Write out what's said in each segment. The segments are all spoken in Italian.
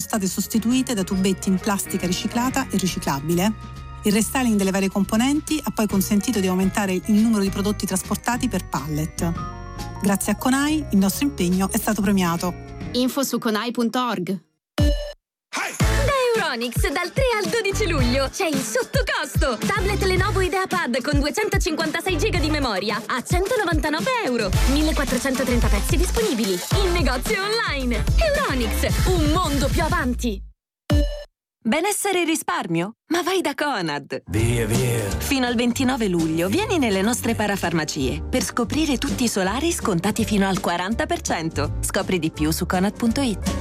state sostituite da tubetti in plastica riciclata e riciclabile. Il restyling delle varie componenti ha poi consentito di aumentare il numero di prodotti trasportati per pallet. Grazie a Conai il nostro impegno è stato premiato. Info su conai.org. Euronics dal 3 al 12 luglio c'è il sottocosto. Tablet Lenovo IdeaPad con 256 GB di memoria a €199. 1430 pezzi disponibili in negozio online. Euronics, un mondo più avanti. Benessere e risparmio? Ma vai da Conad! Via! Fino al 29 luglio vieni nelle nostre parafarmacie per scoprire tutti i solari scontati fino al 40%. Scopri di più su conad.it.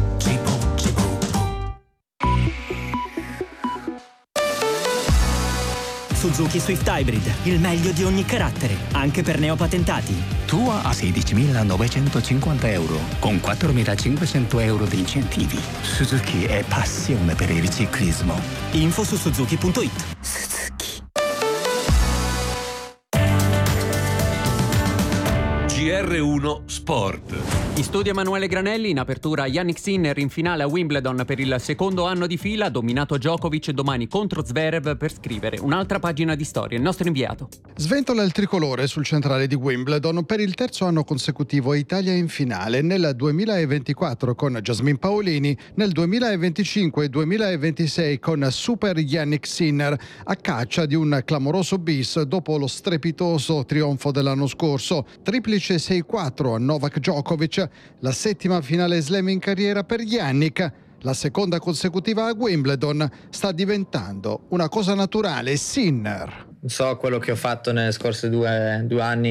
Suzuki Swift Hybrid, il meglio di ogni carattere, anche per neopatentati. Tua a €16.950, con €4.500 di incentivi. Suzuki è passione per il ciclismo. Info su Suzuki.it. GR1 Sport. In studio Emanuele Granelli, in apertura Jannik Sinner in finale a Wimbledon per il secondo anno di fila, dominato Djokovic domani contro Zverev per scrivere un'altra pagina di storia. Il nostro inviato. Sventola il tricolore sul centrale di Wimbledon per il terzo anno consecutivo. Italia in finale nel 2024 con Jasmine Paolini, nel 2025 e 2026 con Super Jannik Sinner, a caccia di un clamoroso bis dopo lo strepitoso trionfo dell'anno scorso. Triplice 6-4 a Novak Djokovic, la settima finale slam in carriera per Jannik. La seconda consecutiva a Wimbledon sta diventando una cosa naturale. Sinner. So quello che ho fatto nelle scorse due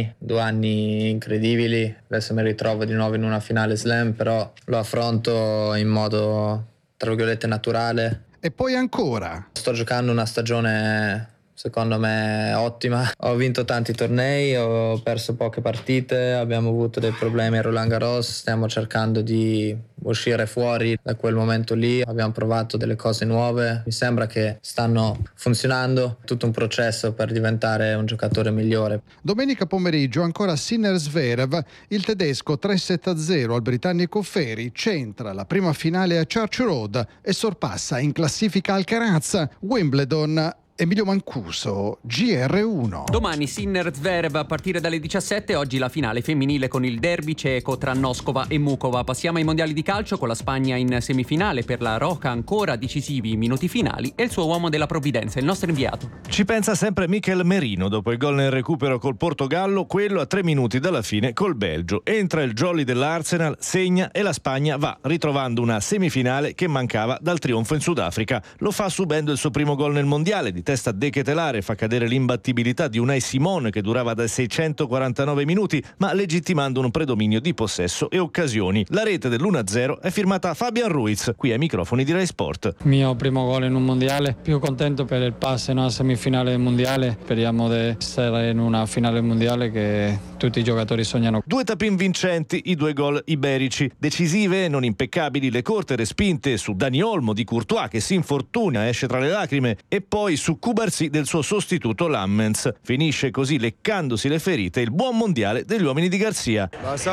anni incredibili. Adesso mi ritrovo di nuovo in una finale slam, però lo affronto in modo, tra virgolette, naturale. E poi ancora. Sto giocando una stagione secondo me ottima. Ho vinto tanti tornei, ho perso poche partite, abbiamo avuto dei problemi a Roland Garros, stiamo cercando di uscire fuori da quel momento lì, abbiamo provato delle cose nuove, mi sembra che stanno funzionando, tutto un processo per diventare un giocatore migliore. Domenica pomeriggio ancora Sinner-Zverev, il tedesco 3-7-0 al britannico Ferry centra la prima finale a Church Road e sorpassa in classifica Alcaraz. Wimbledon, Emilio Mancuso, GR1. Domani Sinner-Zverev a partire dalle 17, oggi la finale femminile con il derby ceco tra Noskova e Mukova. Passiamo ai mondiali di calcio con la Spagna in semifinale, per la Roca ancora decisivi i minuti finali e il suo uomo della provvidenza, il nostro inviato. Ci pensa sempre Mikel Merino dopo il gol nel recupero col Portogallo, quello a 3 minuti dalla fine col Belgio. Entra il jolly dell'Arsenal, segna e la Spagna va ritrovando una semifinale che mancava dal trionfo in Sudafrica. Lo fa subendo il suo primo gol nel mondiale, di testa De Ketelare fa cadere l'imbattibilità di Unai Simon che durava da 649 minuti, ma legittimando un predominio di possesso e occasioni. La rete dell'1-0 è firmata Fabian Ruiz, qui ai microfoni di Rai Sport. Mio primo gol in un mondiale, più contento per il passo in una semifinale mondiale. Speriamo di essere in una finale mondiale che tutti i giocatori sognano. 2 tap-in vincenti, i 2 gol iberici, decisive, non impeccabili le corte respinte su Dani Olmo di Courtois che si infortuna, esce tra le lacrime, e poi su Cubarsí del suo sostituto Lammens. Finisce così leccandosi le ferite il buon mondiale degli uomini di Garcia.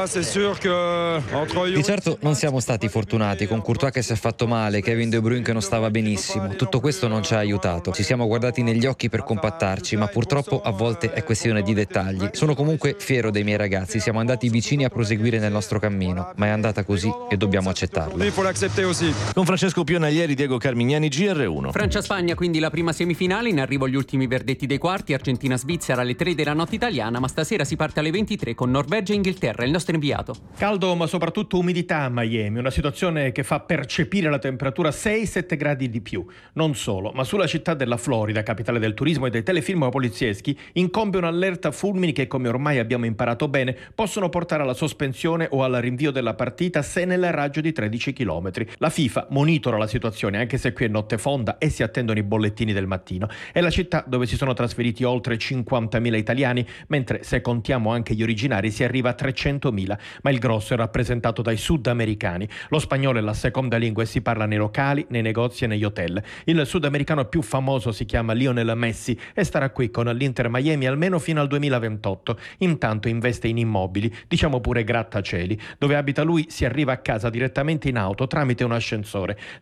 Di certo non siamo stati fortunati, con Courtois che si è fatto male, Kevin De Bruyne che non stava benissimo. Tutto questo non ci ha aiutato. Ci siamo guardati negli occhi per compattarci, ma purtroppo a volte è questione di dettagli. Sono comunque fiero dei miei ragazzi, siamo andati vicini a proseguire nel nostro cammino, ma è andata così e dobbiamo accettarlo. Con Francesco Pionaglieri, Diego Carmignani, GR1. Francia-Spagna quindi la prima semifinale, in arrivo gli ultimi verdetti dei quarti, Argentina-Svizzera alle 3 della notte italiana, ma stasera si parte alle 23 con Norvegia e Inghilterra. Il nostro inviato. Caldo ma soprattutto umidità a Miami, una situazione che fa percepire la temperatura 6-7 gradi di più. Non solo, ma sulla città della Florida, capitale del turismo e dei telefilm polizieschi, incombe un'allerta fulmini che, come ormai abbiamo imparato bene, possono portare alla sospensione o al rinvio della partita se nel raggio di 13 km. La FIFA monitora la situazione, anche se qui è notte fonda e si attendono i bollettini del mattino. È la città dove si sono trasferiti oltre 50.000 italiani, mentre se contiamo anche gli originari si arriva a 300.000, ma il grosso è rappresentato dai sudamericani. Lo spagnolo è la seconda lingua e si parla nei locali, nei negozi e negli hotel. Il sudamericano più famoso si chiama Lionel Messi e starà qui con l'Inter Miami almeno fino al 2028. Intanto investe in immobili, diciamo pure grattacieli. Dove abita lui si arriva a casa direttamente in auto tramite un ascensore.